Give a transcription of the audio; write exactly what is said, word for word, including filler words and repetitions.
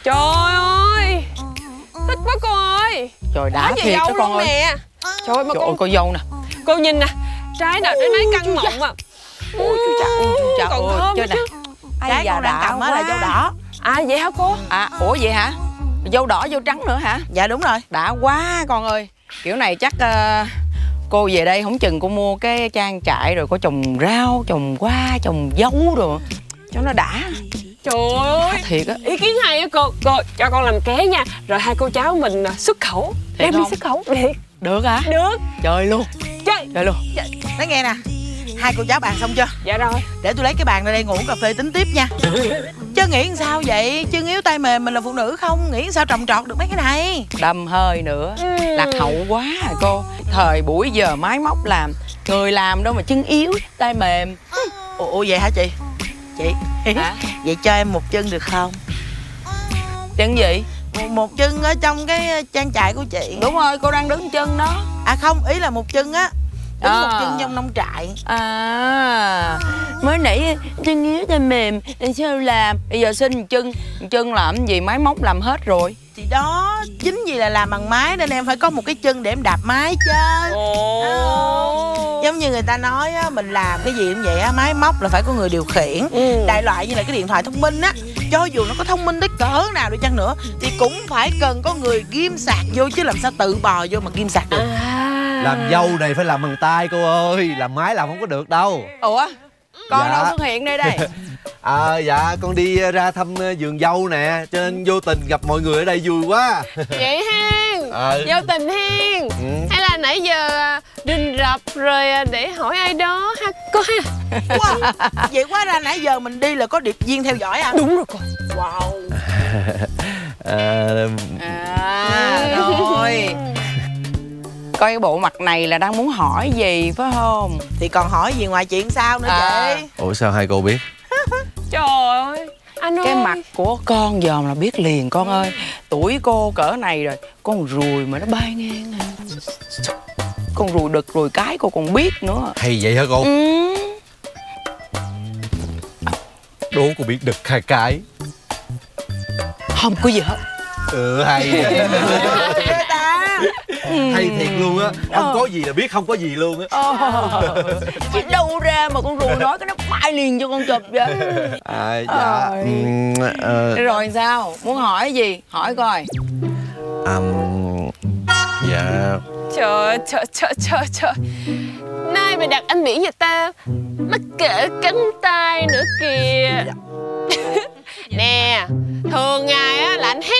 Trời ơi, thích quá cô ơi. Trời đã thiệt đó con ơi. Nè. Trời ơi mà Trời con... ơi cô dâu nè. Cô nhìn nè, trái nào đến mấy căn mọng à. Ôi chú cha, ôi chú cha, còn ôi thơm chơi nè. Trái con đang cầm á là dâu đỏ. À vậy hả cô? À ủa vậy hả? Dâu đỏ dâu trắng nữa hả? Dạ đúng rồi. Đã quá con ơi. Kiểu này chắc uh, cô về đây không chừng cô mua cái trang trại rồi có trồng rau, trồng hoa, trồng dâu rồi cho nó đã. Trời ơi, thiệt á. Ý kiến hay á cô. Cô cho con làm ké nha. Rồi hai cô cháu mình xuất khẩu. Thiệt Đem đi không? xuất khẩu. Thiệt. Được hả? Được. Chơi luôn. Chơi. Chơi luôn. Nói nghe nè, hai cô cháu bàn xong chưa? Dạ rồi. Để tôi lấy cái bàn ra đây ngồi uống cà phê tính tiếp nha. Chứ nghĩ sao vậy? Chân yếu tay mềm, mình là phụ nữ không? Nghĩ sao trồng trọt được mấy cái này? Đâm hơi nữa. Ừ. Lạc hậu quá à cô. Thời buổi giờ máy móc làm, người làm đâu mà chân yếu tay mềm. Ủa, ủa vậy hả chị? Chị Hả? vậy cho em một chân được không? Chân gì? Một, một chân ở trong cái trang trại của chị. Đúng rồi, cô đang đứng chân đó. À không, ý là một chân á. Đứng À. một chân trong nông trại. À, mới nãy chân yếu tay mềm sao làm? Bây giờ xin chân, chân làm gì? Máy móc làm hết rồi. Thì đó, chính vì là làm bằng máy nên em phải có một cái chân để em đạp máy chứ. Ồ. Giống như người ta nói á, mình làm cái gì cũng vậy á, máy móc là phải có người điều khiển. Ừ. Đại loại như là cái điện thoại thông minh á, cho dù nó có thông minh tới cỡ nào đi chăng nữa thì cũng phải cần có người ghim sạc vô, chứ làm sao tự bò vô mà ghim sạc được. À. Làm dâu này phải làm bằng tay cô ơi. Làm máy làm không có được đâu. Ủa? Con Dạ. đâu xuất hiện đây đây? À dạ con đi ra thăm vườn dâu nè, cho nên vô tình gặp mọi người ở đây vui quá. Vậy hen. Ờ. Vô tình hen. Ừ. Hay là nãy giờ rình rập rồi để hỏi ai đó ha cô ha? Wow. Vậy quá ra nãy giờ mình đi là có điệp viên theo dõi à? Đúng rồi cô. Wow. À, À, rồi. Coi cái bộ mặt này là đang muốn hỏi gì phải không? Thì còn hỏi gì ngoài chuyện sao nữa À. chị? ủa sao hai cô biết? Trời ơi. Anh ơi. Cái mặt của con dòm là biết liền con ơi. Tuổi cô cỡ này rồi, con ruồi mà nó bay ngang à. Con ruồi đực ruồi cái cô còn biết nữa. Hay vậy hả cô? Ừ. Đố cô biết đực hai cái. Không có gì hết. Ừ hay vậy. Ghê ta. Hay thiệt luôn á. Không có gì là biết không có gì luôn á. Ờ. Chứ đâu ra mà con ruồi nói cái nó bay liền cho con chụp vậy. À dạ. Ờ. Ừm, ờ, Rồi sao? Muốn hỏi gì? Hỏi coi. ừm, dạ. Trời trời trời trời trời. Nay mày đặt anh Mỹ nhà ta mắc cỡ cắn tay nữa kìa. Nè, thường à